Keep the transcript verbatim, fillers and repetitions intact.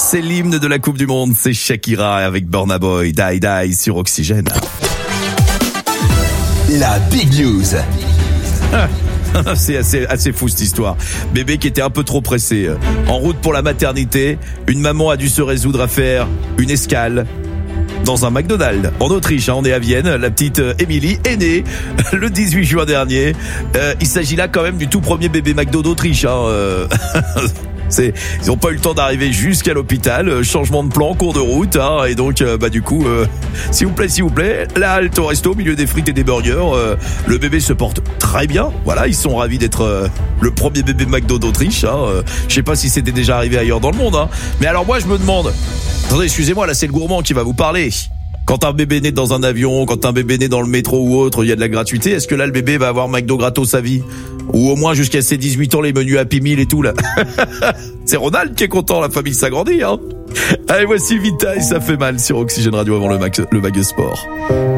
c'est l'hymne de la Coupe du Monde, c'est Shakira avec Burna Boy, Die Die sur Oxygène. La Big News. C'est assez, assez fou cette histoire. Bébé qui était un peu trop pressé. En route pour la maternité, une maman a dû se résoudre à faire une escale dans un McDonald's en Autriche, hein, on est à Vienne. La petite Émilie est née le dix-huit juin dernier. Euh, il s'agit là quand même du tout premier bébé McDo d'Autriche. Hein, euh... C'est, ils n'ont pas eu le temps d'arriver jusqu'à l'hôpital. Changement de plan, cours de route, hein, et donc euh, bah du coup, euh, s'il vous plaît, s'il vous plaît, la halte au resto au milieu des frites et des burgers. Euh, le bébé se porte très bien. Voilà, ils sont ravis d'être euh, le premier bébé McDo d'Autriche. Hein. Euh, je sais pas si c'était déjà arrivé ailleurs dans le monde. Hein. Mais alors moi, je me demande. Attendez, excusez-moi, là c'est le gourmand qui va vous parler. Quand un bébé naît dans un avion, quand un bébé naît dans le métro ou autre, il y a de la gratuité. Est-ce que là, le bébé va avoir McDo gratos sa vie? Ou au moins jusqu'à ses dix-huit ans, les menus Happy Meal et tout, là. C'est Ronald qui est content, la famille s'agrandit, hein. Allez, voici Vita et ça fait mal sur Oxygène Radio avant le Mag, le Mag Sport.